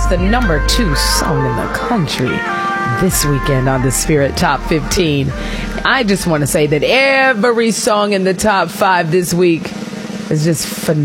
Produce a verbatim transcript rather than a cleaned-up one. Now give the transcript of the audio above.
the number two song in the country this weekend on the Spirit Top fifteen. I just want to say that every song in the top five this week is just phenomenal.